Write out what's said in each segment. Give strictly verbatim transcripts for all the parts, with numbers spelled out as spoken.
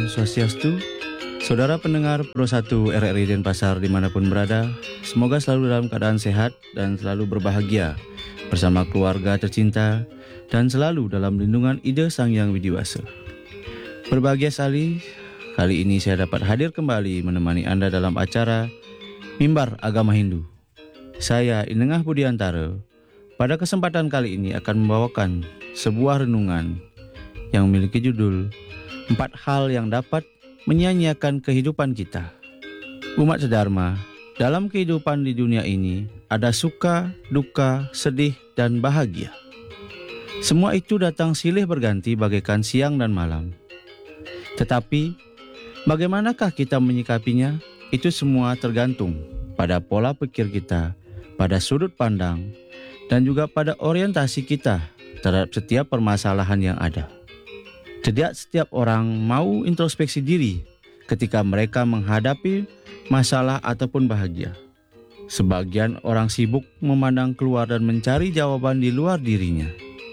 Swastiastu. Saudara pendengar Pro satu R R I Denpasar dimanapun berada, semoga selalu dalam keadaan sehat dan selalu berbahagia bersama keluarga tercinta dan selalu dalam lindungan Ida Sang Hyang Widiwasa. Berbahagia sekali, kali ini saya dapat hadir kembali menemani Anda dalam acara Mimbar Agama Hindu. Saya Inengah Budiantara pada kesempatan kali ini akan membawakan sebuah renungan yang memiliki judul Empat Hal yang Dapat Menyanyiakan Kehidupan Kita. Umat sedharma, dalam kehidupan di dunia ini ada suka, duka, sedih, dan bahagia. Semua itu datang silih berganti bagaikan siang dan malam. Tetapi, bagaimanakah kita menyikapinya? Itu semua tergantung pada pola pikir kita, pada sudut pandang, dan juga pada orientasi kita terhadap setiap permasalahan yang ada. Tidak setiap orang mau introspeksi diri ketika mereka menghadapi masalah ataupun bahagia. Sebagian orang sibuk memandang keluar dan mencari jawaban di luar dirinya.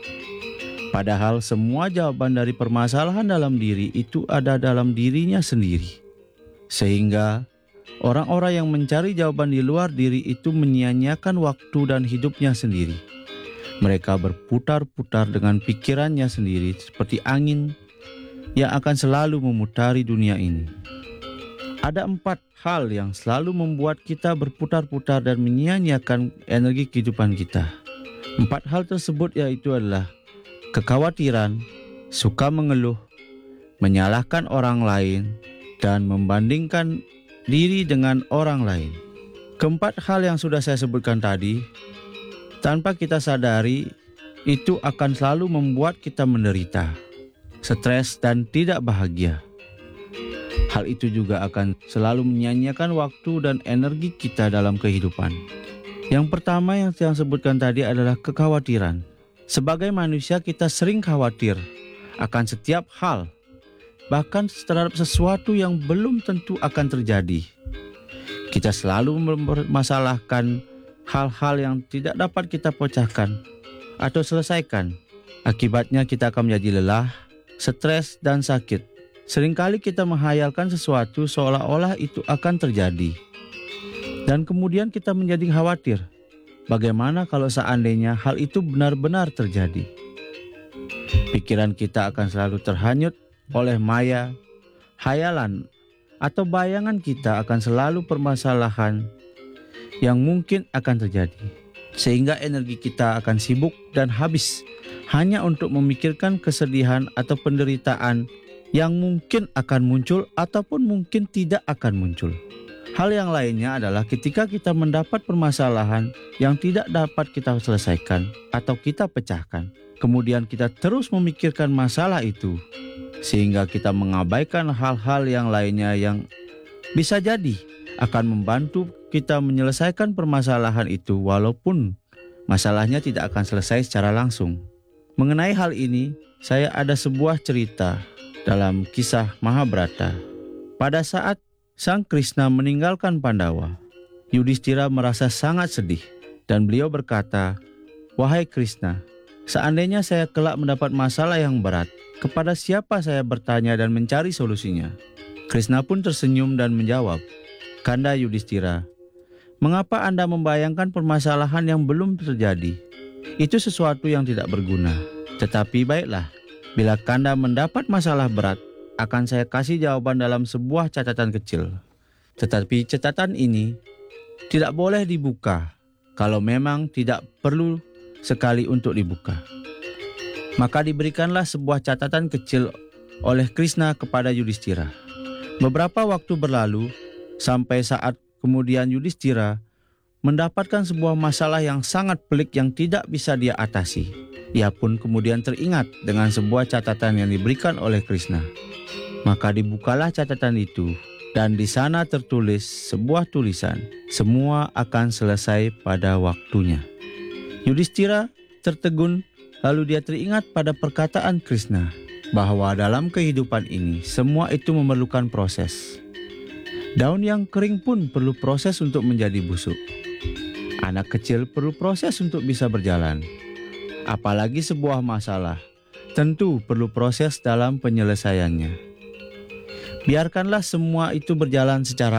Padahal semua jawaban dari permasalahan dalam diri itu ada dalam dirinya sendiri. Sehingga orang-orang yang mencari jawaban di luar diri itu menyia-nyiakan waktu dan hidupnya sendiri. Mereka berputar-putar dengan pikirannya sendiri seperti angin yang akan selalu memutari dunia ini. Ada empat hal yang selalu membuat kita berputar-putar dan menyia-nyiakan energi kehidupan kita. Empat hal tersebut yaitu adalah kekhawatiran, suka mengeluh, menyalahkan orang lain, dan membandingkan diri dengan orang lain. Keempat hal yang sudah saya sebutkan tadi, tanpa kita sadari, itu akan selalu membuat kita menderita, stres, dan tidak bahagia. Hal itu juga akan selalu menyia-nyiakan waktu dan energi kita dalam kehidupan. Yang pertama yang saya sebutkan tadi adalah kekhawatiran. Sebagai manusia kita sering khawatir akan setiap hal, bahkan terhadap sesuatu yang belum tentu akan terjadi. Kita selalu mempermasalahkan hal-hal yang tidak dapat kita pecahkan atau selesaikan. Akibatnya kita akan menjadi lelah, stres, dan sakit. Seringkali kita menghayalkan sesuatu seolah-olah itu akan terjadi. Dan kemudian kita menjadi khawatir. Bagaimana kalau seandainya hal itu benar-benar terjadi? Pikiran kita akan selalu terhanyut oleh maya, hayalan, atau bayangan kita akan selalu permasalahan yang mungkin akan terjadi, sehingga energi kita akan sibuk dan habis hanya untuk memikirkan kesedihan atau penderitaan yang mungkin akan muncul ataupun mungkin tidak akan muncul. Hal yang lainnya adalah ketika kita mendapat permasalahan yang tidak dapat kita selesaikan atau kita pecahkan, kemudian kita terus memikirkan masalah itu, sehingga kita mengabaikan hal-hal yang lainnya yang bisa jadi akan membantu kita menyelesaikan permasalahan itu walaupun masalahnya tidak akan selesai secara langsung. Mengenai hal ini, saya ada sebuah cerita dalam kisah Mahabharata. Pada saat Sang Krishna meninggalkan Pandawa, Yudhishthira merasa sangat sedih dan beliau berkata, "Wahai Krishna, seandainya saya kelak mendapat masalah yang berat, kepada siapa saya bertanya dan mencari solusinya?" Krishna pun tersenyum dan menjawab, "Kanda Yudhishthira, mengapa Anda membayangkan permasalahan yang belum terjadi? Itu sesuatu yang tidak berguna. Tetapi baiklah, bila Kanda mendapat masalah berat, akan saya kasih jawaban dalam sebuah catatan kecil. Tetapi catatan ini tidak boleh dibuka kalau memang tidak perlu sekali untuk dibuka." Maka diberikanlah sebuah catatan kecil oleh Krishna kepada Yudhishthira. Beberapa waktu berlalu, sampai saat kemudian Yudhishthira mendapatkan sebuah masalah yang sangat pelik yang tidak bisa dia atasi. Ia pun kemudian teringat dengan sebuah catatan yang diberikan oleh Krishna. Maka dibukalah catatan itu, dan di sana tertulis sebuah tulisan, "Semua akan selesai pada waktunya." Yudhishthira tertegun, lalu dia teringat pada perkataan Krishna, bahwa dalam kehidupan ini semua itu memerlukan proses. Daun yang kering pun perlu proses untuk menjadi busuk. Anak kecil perlu proses untuk bisa berjalan. Apalagi sebuah masalah, tentu perlu proses dalam penyelesaiannya. Biarkanlah semua itu berjalan secara